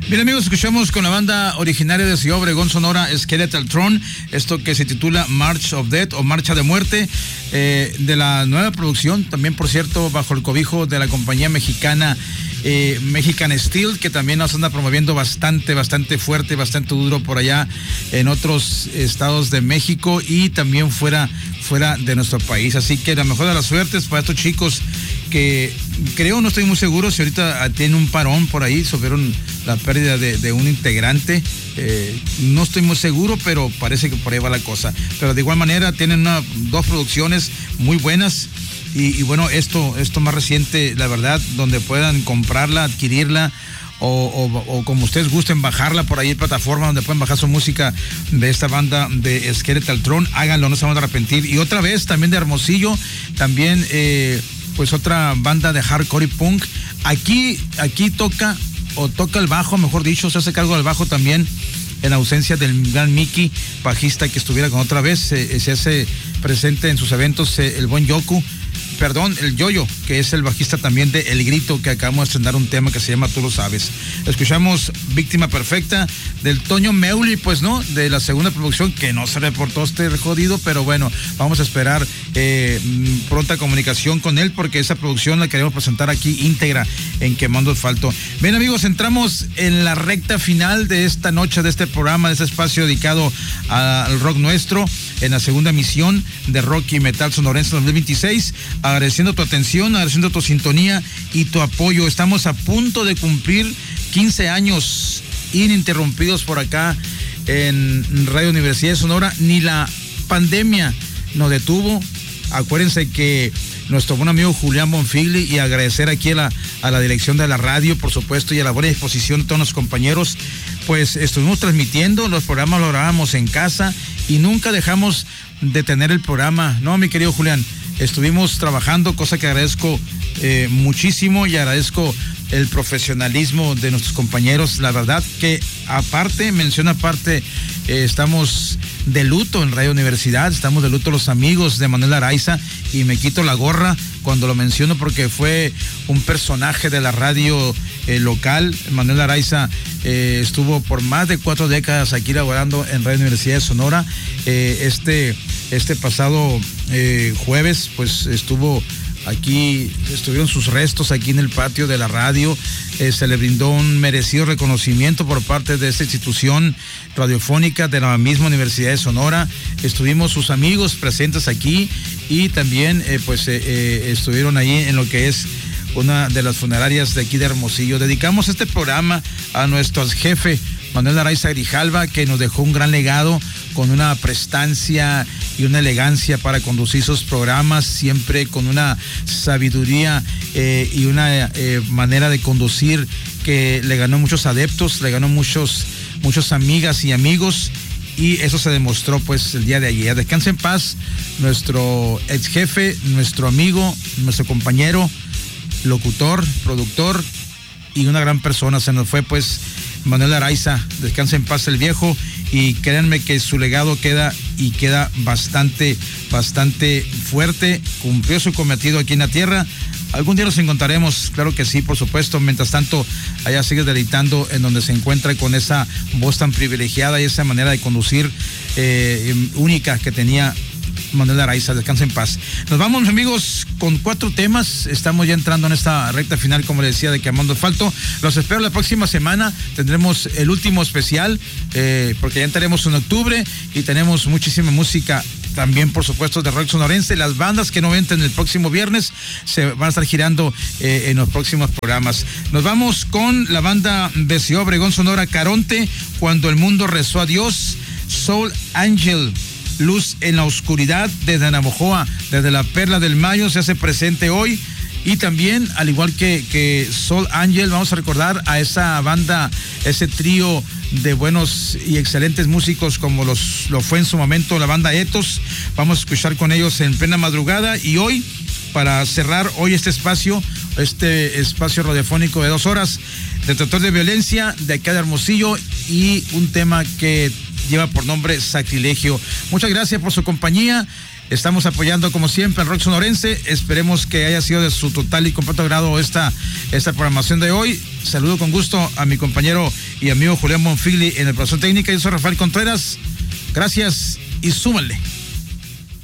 Bien, amigos, escuchamos con la banda originaria de Ciudad Obregón, Sonora, Skeletal Throne, esto que se titula March of Death o Marcha de Muerte, de la nueva producción, también por cierto bajo el cobijo de la compañía mexicana Mexican Steel, que también nos anda promoviendo bastante fuerte, bastante duro por allá en otros estados de México y también fuera de nuestro país. Así que la mejor de las suertes para estos chicos que creo, no estoy muy seguro si ahorita tienen un parón por ahí, sufrieron la pérdida de un integrante, no estoy muy seguro, pero parece que por ahí va la cosa. Pero de igual manera tienen dos producciones muy buenas. Y bueno, esto más reciente, la verdad, donde puedan comprarla, adquirirla o como ustedes gusten bajarla por ahí en plataforma donde pueden bajar su música de esta banda de Skeletal Throne, háganlo, no se van a arrepentir. Y otra vez también de Hermosillo, también pues otra banda de hardcore y punk. Aquí toca el bajo, mejor dicho, se hace cargo del bajo también, en ausencia del gran Mickey, bajista que estuviera con otra vez, se hace presente en sus eventos el buen el Yoyo, que es el bajista también de El Grito, que acabamos de estrenar un tema que se llama Tú lo sabes. Escuchamos Víctima Perfecta del Toño Meuli, pues no, de la segunda producción, que no se reportó jodido, pero bueno, vamos a esperar pronta comunicación con él, porque esa producción la queremos presentar aquí íntegra en Quemando Asfalto. Bien, amigos, entramos en la recta final de esta noche, de este programa, de este espacio dedicado al rock nuestro, en la segunda emisión de Rock y Metal Sonorense 2026, agradeciendo tu atención, agradeciendo tu sintonía y tu apoyo. Estamos a punto de cumplir 15 años ininterrumpidos por acá en Radio Universidad de Sonora. Ni la pandemia nos detuvo. Acuérdense que nuestro buen amigo Julián Bonfigli, y agradecer aquí a la dirección de la radio, por supuesto, y a la buena disposición de todos los compañeros, pues estuvimos transmitiendo, los programas los grabábamos en casa y nunca dejamos de tener el programa, ¿no, mi querido Julián? Estuvimos trabajando, cosa que agradezco muchísimo, y agradezco el profesionalismo de nuestros compañeros. La verdad que mención aparte, estamos de luto en Radio Universidad, estamos de luto los amigos de Manuel Araiza, y me quito la gorra cuando lo menciono porque fue un personaje de la radio local. Manuel Araiza estuvo por más de 4 décadas aquí laborando en Radio Universidad de Sonora. Este pasado jueves pues estuvieron sus restos aquí en el patio de la radio. Se le brindó un merecido reconocimiento por parte de esta institución radiofónica de la misma Universidad de Sonora. Estuvimos sus amigos presentes aquí, y también estuvieron ahí en lo que es una de las funerarias de aquí de Hermosillo. Dedicamos este programa a nuestro jefe Manuel Araiza Grijalva, que nos dejó un gran legado, con una prestancia y una elegancia para conducir sus programas, siempre con una sabiduría y una manera de conducir que le ganó muchos adeptos, le ganó muchas amigas y amigos, y eso se demostró pues el día de ayer. Descanse en paz nuestro ex jefe, nuestro amigo, nuestro compañero, locutor, productor y una gran persona. Se nos fue pues Manuel Araiza, descanse en paz el viejo, y créanme que su legado queda bastante fuerte. Cumplió su cometido aquí en la tierra. Algún día nos encontraremos, claro que sí, por supuesto. Mientras tanto, allá sigue deleitando en donde se encuentra, con esa voz tan privilegiada y esa manera de conducir única que tenía Manuel Araiza. Descansa en paz. Nos vamos, amigos, con 4 temas. Estamos ya entrando en esta recta final, como les decía, de Quemando Asfalto. Los espero la próxima semana. Tendremos el último especial, porque ya entraremos en octubre y tenemos muchísima música también, por supuesto, de rock sonorense. Las bandas que no entren el próximo viernes se van a estar girando en los próximos programas. Nos vamos con la banda de Ciudad Obregón, Sonora, Caronte, Cuando el mundo rezó a Dios. Soul Angel, Luz en la oscuridad, desde Navojoa, desde la Perla del Mayo, se hace presente hoy. Y también, al igual que Soul Angel, vamos a recordar a esa banda, ese trío de buenos y excelentes músicos como lo fue en su momento la banda Ethos. Vamos a escuchar con ellos en plena madrugada. Y hoy, para cerrar hoy este espacio radiofónico de 2 horas, Detractor de Violencia, de acá de Hermosillo, y un tema que lleva por nombre Sacrilegio. Muchas gracias por su compañía. Estamos apoyando como siempre al rock sonorense. Esperemos que haya sido de su total y completo agrado esta programación de hoy. Saludo con gusto a mi compañero y amigo Julián Bonfigli en el producción técnica. Yo soy Rafael Contreras. Gracias y súmanle.